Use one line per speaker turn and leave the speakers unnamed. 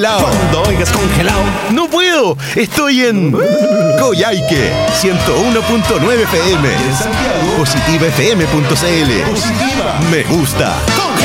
Cuando oigas congelado, no puedo. Estoy en Coyhaique 101.9 FM.
En Santiago,
Positivafm.cl.
Positiva.
Me gusta.